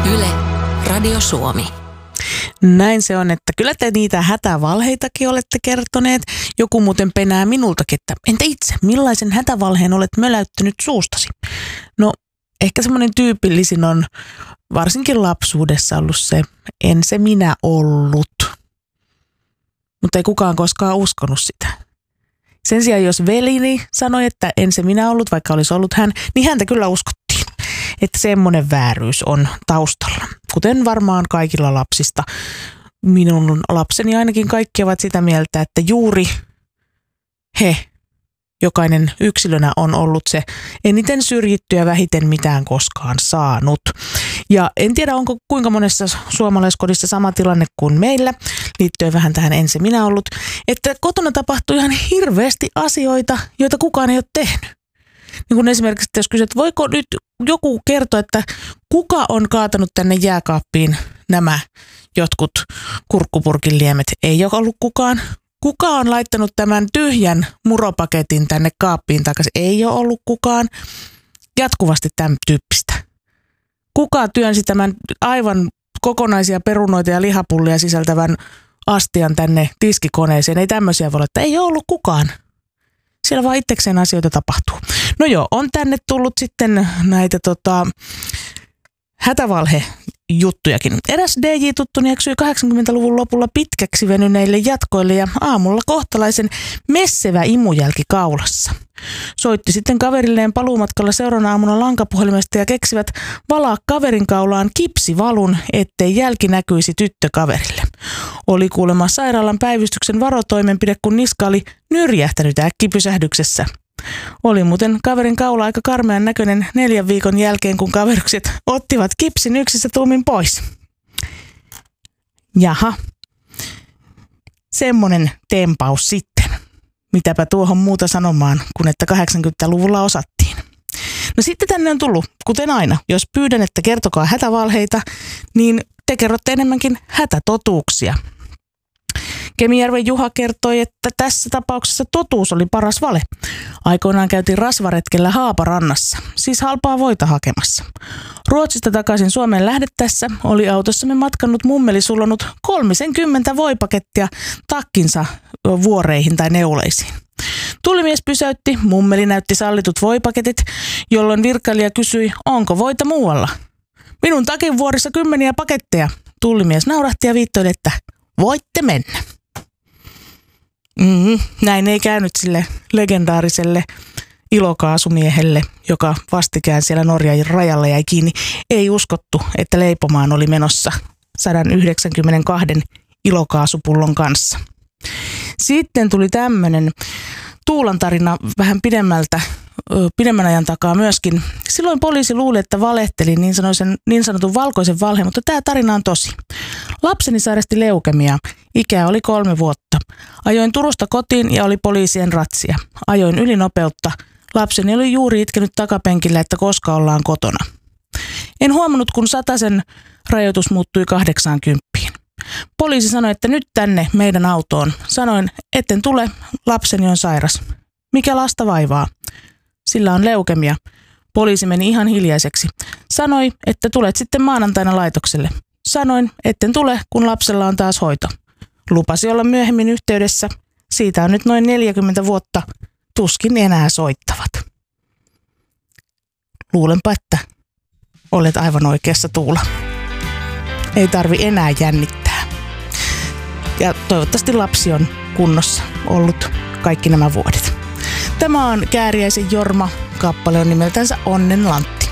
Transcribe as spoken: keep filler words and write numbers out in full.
Yle, Radio Suomi. Näin se on, että kyllä te niitä hätävalheitakin olette kertoneet. Joku muuten penää minultakin, että entä itse, millaisen hätävalheen olet möläyttänyt suustasi? No, ehkä semmoinen tyypillisin on varsinkin lapsuudessa ollut se, en se minä ollut. Mutta ei kukaan koskaan uskonut sitä. Sen sijaan, jos velini sanoi, että en se minä ollut, vaikka olisi ollut hän, niin häntä kyllä uskottiin. Että semmoinen vääryys on taustalla. Kuten varmaan kaikilla lapsista. Minun lapseni ainakin kaikki ovat sitä mieltä, että juuri he, jokainen yksilönä on ollut se eniten syrjitty ja vähiten mitään koskaan saanut. Ja en tiedä, onko kuinka monessa suomalaiskodissa sama tilanne kuin meillä, liittyen vähän tähän en se minä ollut, että kotona tapahtuu ihan hirveästi asioita, joita kukaan ei ole tehnyt. Niin kuin esimerkiksi, että jos kysyt, voiko nyt joku kertoa, että kuka on kaatanut tänne jääkaappiin nämä jotkut kurkkupurkin liemet? Ei ole ollut kukaan. Kuka on laittanut tämän tyhjän muropaketin tänne kaappiin takaisin? Ei ole ollut kukaan. Jatkuvasti tämän tyyppistä. Kuka työnsi tämän aivan kokonaisia perunoita ja lihapullia sisältävän astian tänne tiskikoneeseen? Ei tämmöisiä voi olla, että ei ole ollut kukaan. Siellä vaan itsekseen asioita tapahtuu. No joo, on tänne tullut sitten näitä tota, hätävalhejuttujakin. Eräs D J-tuttuni eksyi kahdeksankymmentäluvun lopulla pitkäksi venyneille jatkoille ja aamulla kohtalaisen messevä imujälki kaulassa. Soitti sitten kaverilleen paluumatkalla seuraavana aamuna lankapuhelimesta ja keksivät valaa kaverin kaulaan kipsivalun, ettei jälki näkyisi tyttökaverille. Oli kuulemma sairaalan päivystyksen varotoimenpide, kun niska oli nyrjähtänyt äkkipysähdyksessä. Oli muuten kaverin kaula aika karmean näköinen neljän viikon jälkeen, kun kaverukset ottivat kipsin yksissä tuumin pois. Jaha, semmonen tempaus sitten. Mitäpä tuohon muuta sanomaan, kun että kahdeksankymmentäluvulla osattiin. No sitten tänne on tullut, kuten aina, jos pyydän, että kertokaa hätävalheita, niin te kerrotte enemmänkin hätätotuuksia. Kemijärven Juha kertoi, että tässä tapauksessa totuus oli paras vale. Aikoinaan käytiin rasvaretkellä Haaparannassa, siis halpaa voita hakemassa. Ruotsista takaisin Suomeen lähdettäessä oli autossamme matkannut mummeli sullonut kolmisenkymmentä voipakettia takkinsa vuoreihin tai neuleisiin. Tullimies pysäytti, mummeli näytti sallitut voipaketit, jolloin virkailija kysyi, onko voita muualla. Minun takin vuorissa kymmeniä paketteja. Tullimies naurahti ja viittoili, että voitte mennä. Mm, näin ei käynyt sille legendaariselle ilokaasumiehelle, joka vastikään siellä Norjan rajalla jäi kiinni. Ei uskottu, että leipomaan oli menossa sata yhdeksänkymmentäkaksi ilokaasupullon kanssa. Sitten tuli tämmöinen Tuulan tarina vähän pidemmältä, pidemmän ajan takaa myöskin. Silloin poliisi luuli, että valehteli niin, sanoisen, niin sanotun valkoisen valheen, mutta tämä tarina on tosi. Lapseni sairasti leukemiaa. Ikä oli kolme vuotta. Ajoin Turusta kotiin ja oli poliisien ratsia. Ajoin ylinopeutta. Lapseni oli juuri itkenyt takapenkillä, että koska ollaan kotona. En huomannut, kun satasen rajoitus muuttui kahdeksaankymppiin. Poliisi sanoi, että nyt tänne meidän autoon. Sanoin, etten tule, lapseni on sairas. Mikä lasta vaivaa? Sillä on leukemia. Poliisi meni ihan hiljaiseksi. Sanoi, että tulet sitten maanantaina laitokselle. Sanoin, etten tule, kun lapsella on taas hoito. Lupasi olla myöhemmin yhteydessä. Siitä on nyt noin neljäkymmentä vuotta. Tuskin enää soittavat. Luulenpa, että olet aivan oikeassa, Tuula. Ei tarvi enää jännittää. Ja toivottavasti lapsi on kunnossa ollut kaikki nämä vuodet. Tämä on Kääriäisen Jorma. Kappale on nimeltänsä Onnen Lantti.